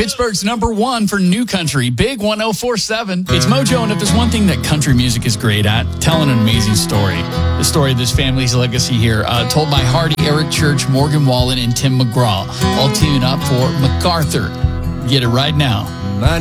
Pittsburgh's #1 for new country, Big 104.7. It's Mojo, and if there's one thing that country music is great at, telling an amazing story. The story of this family's legacy here, told by Hardy, Eric Church, Morgan Wallen, and Tim McGraw. All teaming up for MacArthur. Get it right now.